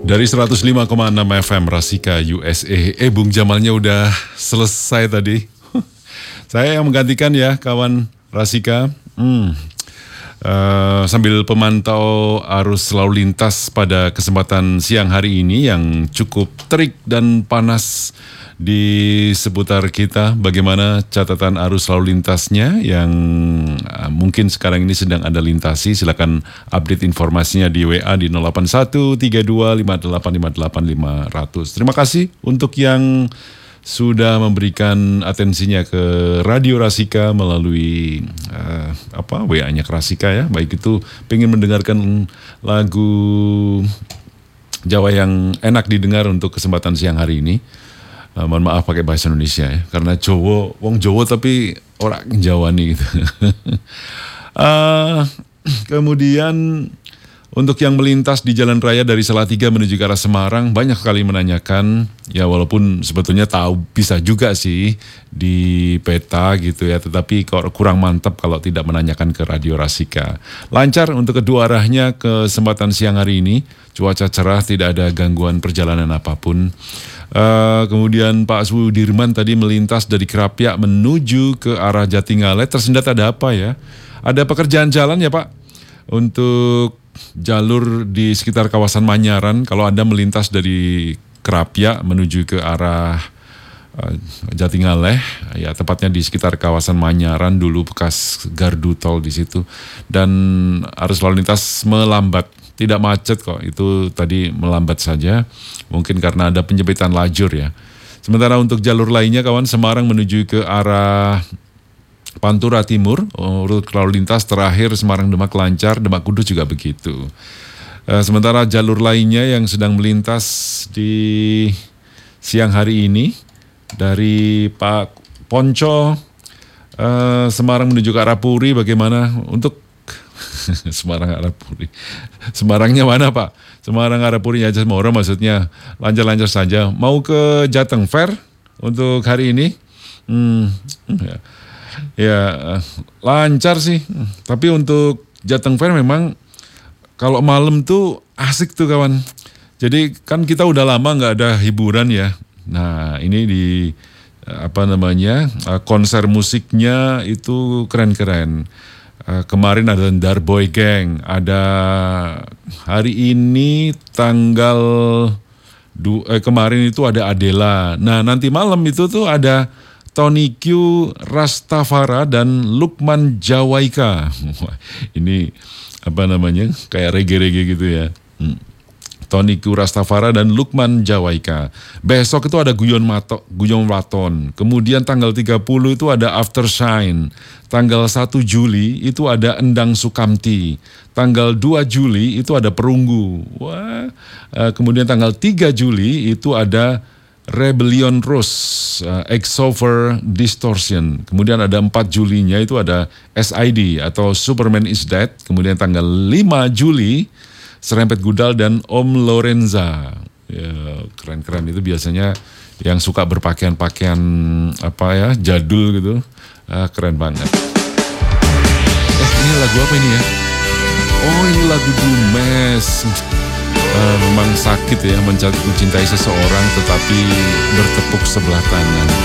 Dari 105,6 FM Rasika USA. Bung Jamalnya udah selesai tadi. Saya yang menggantikan ya kawan Rasika. Sambil pemantau arus lalu lintas pada kesempatan siang hari ini yang cukup terik dan panas di seputar kita. Bagaimana catatan arus lalu lintasnya yang mungkin sekarang ini sedang Anda lintasi. Silakan update informasinya di WA di 0813258585500. Terima kasih untuk yang sudah memberikan atensinya ke Radio Rasika melalui WA-nya Rasika ya. Baik itu pengen mendengarkan lagu Jawa yang enak didengar untuk kesempatan siang hari ini. Mohon maaf pakai bahasa Indonesia ya, karena Jawa, wong Jawa tapi orang Jawa nih gitu. Kemudian untuk yang melintas di jalan raya dari Salatiga menuju ke arah Semarang banyak sekali menanyakan, ya walaupun sebetulnya tahu bisa juga sih di peta gitu ya, tetapi kurang mantap kalau tidak menanyakan ke Radio Rasika. Lancar untuk kedua arahnya ke kesempatan siang hari ini, cuaca cerah, tidak ada gangguan perjalanan apapun. Kemudian Pak Sudirman tadi melintas dari Krapyak menuju ke arah Jatingaleh, tersendat ada apa ya? Ada pekerjaan jalan ya Pak? Untuk jalur di sekitar kawasan Manyaran, kalau Anda melintas dari Krapyak menuju ke arah Jatingaleh, ya tepatnya di sekitar kawasan Manyaran dulu bekas gardu tol di situ, dan arus lalu lintas melambat, tidak macet kok, itu tadi melambat saja, mungkin karena ada penyempitan lajur ya. Sementara untuk jalur lainnya kawan, Semarang menuju ke arah Pantura Timur, urut lalu lintas terakhir Semarang Demak lancar, Demak Kudus juga begitu. Sementara jalur lainnya yang sedang melintas di siang hari ini dari Pak Ponco Semarang menuju ke arah Puri, bagaimana untuk Semarang arah Puri? Semarangnya mana Pak? Semarang arah Puri aja Moro maksudnya, lancar-lancar saja. Mau ke Jateng Fair untuk hari ini? Ya lancar sih, tapi untuk Jateng Fair memang kalau malam tuh asik tuh kawan. Jadi kan kita udah lama nggak ada hiburan ya. Nah ini di konser musiknya itu keren-keren. Kemarin ada Darboy Gang, ada hari ini kemarin itu ada Adela. Nah nanti malam itu tuh ada Tony Q Rastafara dan Lukman Jawaika. Ini kayak reggae-reggae gitu ya. Tony Q Rastafara dan Lukman Jawaika. Besok itu ada Guyon Waton. Kemudian tanggal 30 itu ada Aftershine. Tanggal 1 Juli itu ada Endang Sukamti. Tanggal 2 Juli itu ada Perunggu. Wah. Kemudian tanggal 3 Juli itu ada Rebellion Rose, Exover Distortion. Kemudian ada 4 Julinya itu ada SID atau Superman is Dead. Kemudian tanggal 5 Juli Serempet Gudal dan Om Lorenza. Ya, keren-keren itu biasanya yang suka berpakaian-pakaian jadul gitu. Keren banget. Ini lagu apa ini ya? Oh, ini lagu Dumes. Memang sakit ya mencintai seseorang tetapi bertepuk sebelah tangan.